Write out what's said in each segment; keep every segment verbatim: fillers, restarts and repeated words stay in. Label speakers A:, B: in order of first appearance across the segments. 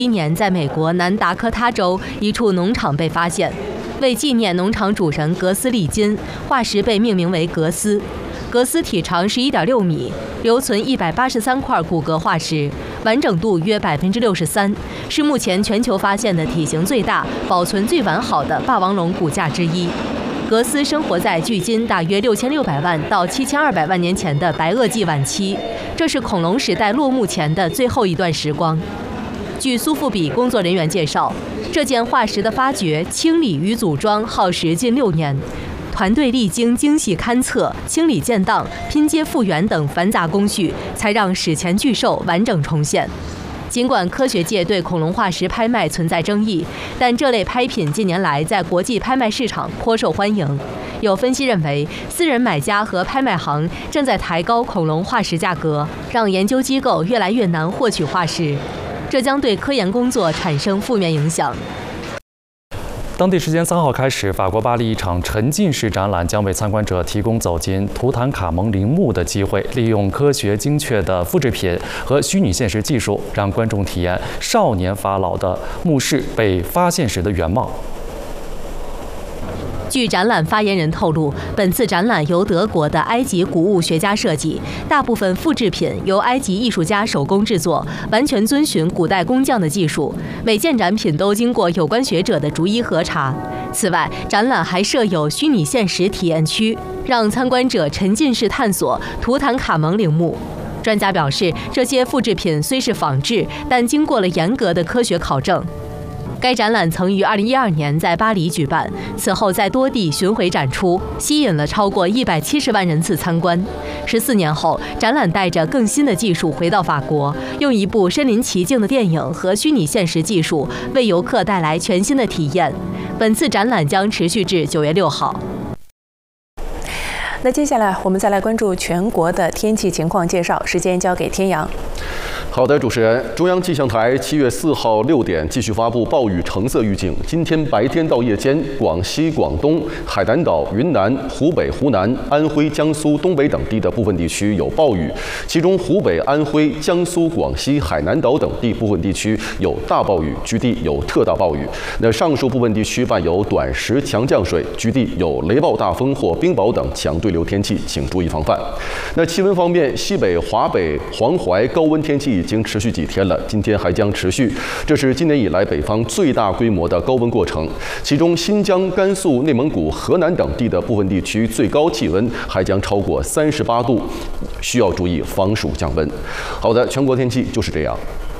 A: 一年，在美国南达科他州一处农场被发现，为纪念农场主人格斯利金，化石被命名为格斯。格斯体长十一点六米，留存一百八十三块骨骼化石，完整度约百分之六十三，是目前全球发现的体型最大、保存最完好的霸王龙骨架之一。格斯生活在距今大约六千六百万到七千二百万年前的白垩纪晚期，这是恐龙时代落幕前的最后一段时光。据苏富比工作人员介绍，这件化石的发掘、清理与组装耗时近六年，团队历经精细勘测、清理建档、拼接复原等繁杂工序，才让史前巨兽完整重现。尽管科学界对恐龙化石拍卖存在争议，但这类拍品近年来在国际拍卖市场颇受欢迎。有分析认为，私人买家和拍卖行正在抬高恐龙化石价格，让研究机构越来越难获取化石。这将对科研工作产生负面影响。
B: 当地时间三号开始，法国巴黎一场沉浸式展览将为参观者提供走进图坦卡蒙陵墓的机会，利用科学精确的复制品和虚拟现实技术，让观众体验少年法老的墓室被发现时的原貌。
A: 据展览发言人透露，本次展览由德国的埃及古物学家设计，大部分复制品由埃及艺术家手工制作，完全遵循古代工匠的技术。每件展品都经过有关学者的逐一核查。此外，展览还设有虚拟现实体验区，让参观者沉浸式探索图坦卡蒙陵墓。专家表示，这些复制品虽是仿制，但经过了严格的科学考证。该展览曾于二零一二年在巴黎举办，此后在多地巡回展出，吸引了超过一百七十万人次参观。十四年后，展览带着更新的技术回到法国，用一部身临其境的电影和虚拟现实技术为游客带来全新的体验。本次展览将持续至九月六号。
C: 那接下来我们再来关注全国的天气情况介绍，时间交给天阳。
D: 好的，主持人，中央气象台七月四号六点继续发布暴雨橙色预警。今天白天到夜间，广西、广东、海南岛、云南、湖北、湖南、安徽、江苏、东北等地的部分地区有暴雨，其中湖北、安徽、江苏、广西、海南岛等地部分地区有大暴雨，局地有特大暴雨。那上述部分地区伴有短时强降水，局地有雷暴大风或冰雹等强对流天气，请注意防范。那气温方面，西北、华北、黄淮高温天气已经持续几天了，今天还将持续。这是今年以来北方最大规模的高温过程，其中新疆、甘肃、内蒙古、河南等地的部分地区最高气温还将超过三十八度，需要注意防暑降温。好的，全国天气就是这样。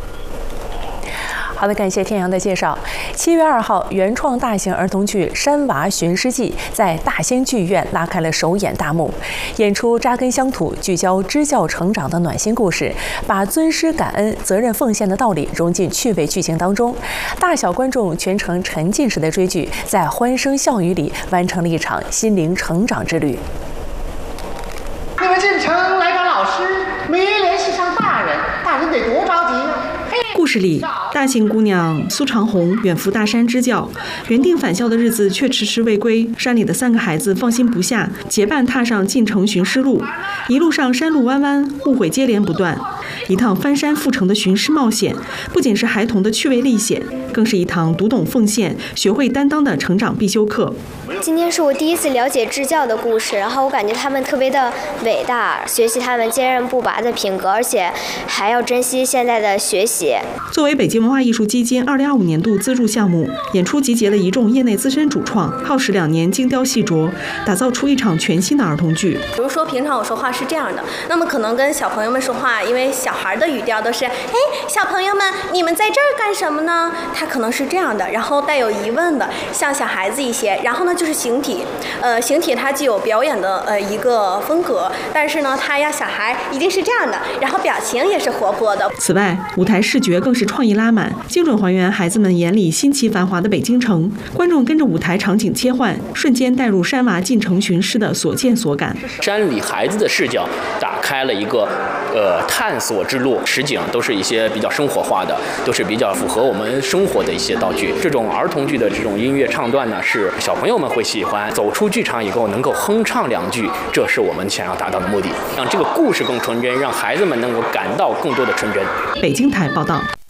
C: 好的，感谢天阳的介绍。七月二号，原创大型儿童剧《山娃寻师记》在大兴剧院拉开了首演大幕。演出扎根乡土，聚焦支教成长的暖心故事，把尊师感恩、责任奉献的道理融进趣味剧情当中。大小观众全程沉浸式的追剧，在欢声笑语里完成了一场心灵成长之旅。
E: 你们进城来找老师，没联系上大人，大人得多着急啊！
F: 故事里，大庆姑娘苏长红远赴大山支教，原定返校的日子却迟迟未归。山里的三个孩子放心不下，结伴踏上进城寻师路。一路上山路弯弯，误会接连不断。一趟翻山覆城的寻师冒险，不仅是孩童的趣味历险，更是一堂读懂奉献、学会担当的成长必修课。
G: 今天是我第一次了解支教的故事，然后我感觉他们特别的伟大，学习他们坚韧不拔的品格，而且还要珍惜现在的学习。
F: 作为北京文化艺术基金二零二五年度资助项目，演出集结了一众业内资深主创，耗时两年，精雕细琢，打造出一场全新的儿童剧。
H: 比如说，平常我说话是这样的，那么可能跟小朋友们说话，因为小孩的语调都是，哎，小朋友们，你们在这儿干什么呢？他可能是这样的，然后带有疑问的，像小孩子一些。然后呢，就是形体，呃，形体它既有表演的呃一个风格，但是呢，它要小孩一定是这样的，然后表情也是活泼的。
F: 此外，舞台视觉更是创意拉满，精准还原孩子们眼里新奇繁华的北京城。观众跟着舞台场景切换，瞬间带入山娃进城寻师的所见所感。
I: 山里孩子的视角打开了一个呃探索之路，实景都是一些比较生活化的，都是比较符合我们生活的一些道具。这种儿童剧的这种音乐唱段呢，是小朋友们会喜欢，走出剧场以后能够哼唱两句，这是我们想要达到的目的，让这个故事更纯真，让孩子们能够感到更多的纯真。
F: 北京台报道。